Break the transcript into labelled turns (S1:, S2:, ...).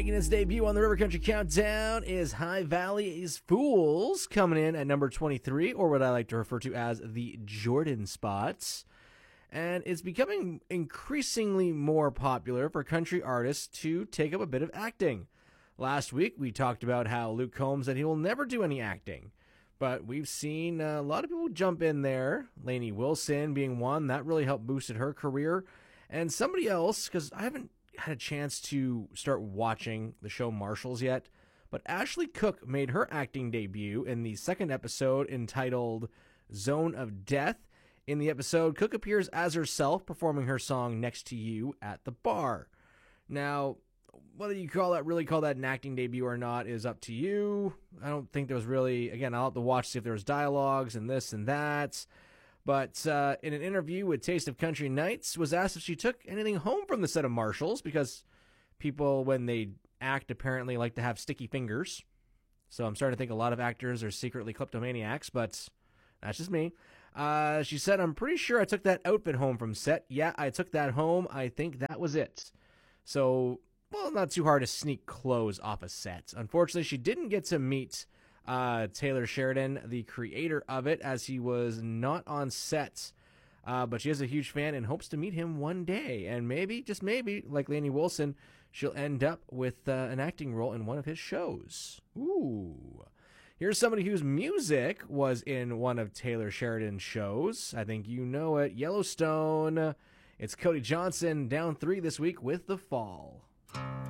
S1: Making its debut on the River Country Countdown is High Valley's Fools, coming in at number 23, or what I like to refer to as the Jordan Spots. And it's becoming increasingly more popular for country artists to take up a bit of acting. Last week, we talked about how Luke Combs said he will never do any acting. But we've seen a lot of people jump in there. Lainey Wilson being one, that really helped boosted her career. And somebody else, because I haven't had a chance to start watching the show Marshals yet, but Ashley Cook made her acting debut in the second episode entitled Zone of Death. In the episode, Cook appears as herself performing her song Next to You at the bar. Now, whether you really call that an acting debut or not is up to you. I don't think there was really, again, I'll have to watch to see if there was dialogues and this and that. But in an interview with Taste of Country Nights, was asked if she took anything home from the set of Marshals, because people, when they act, apparently like to have sticky fingers. So I'm starting to think a lot of actors are secretly kleptomaniacs, but that's just me. She said, I'm pretty sure I took that outfit home from set. Yeah, I took that home. I think that was it. So, well, not too hard to sneak clothes off a set. Unfortunately, she didn't get to meet Taylor Sheridan, the creator of it, as he was not on set. But she is a huge fan and hopes to meet him one day. And maybe, just maybe, like Lainey Wilson, she'll end up with an acting role in one of his shows. Ooh. Here's somebody whose music was in one of Taylor Sheridan's shows. I think you know it. Yellowstone. It's Cody Johnson, down 3 this week with The Fall.